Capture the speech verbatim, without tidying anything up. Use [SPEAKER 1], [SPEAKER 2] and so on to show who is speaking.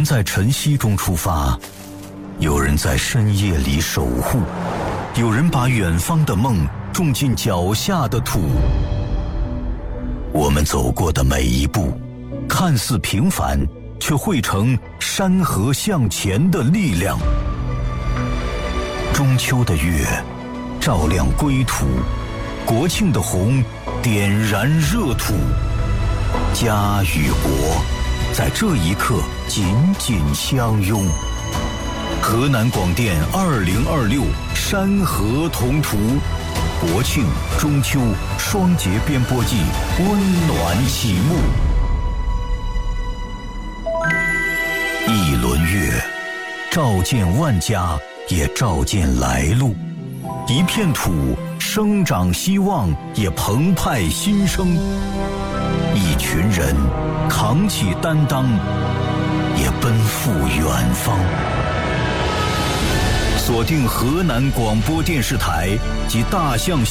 [SPEAKER 1] 在晨曦中出发，有人在深夜里守护，有人把远方的梦种进脚下的土。我们走过的每一步，看似平凡，却汇成山河向前的力量。中秋的月照亮归途，国庆的红点燃热土。家与国在这一刻紧紧相拥。河南广电二零二六山河同途，国庆、中秋双节编播季温暖启幕。一轮月，照见万家，也照见来路。一片土，生长希望，也澎湃新生。一群人，扛起担当，也奔赴远方。锁定河南广播电视台及大象